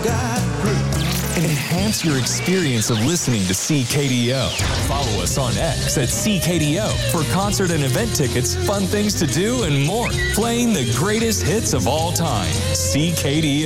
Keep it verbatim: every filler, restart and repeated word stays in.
got proof. Enhance your experience of listening to C K D O. Follow us on X at C K D O for concert and event tickets, fun things to do, and more. Playing the greatest hits of all time. C K D O.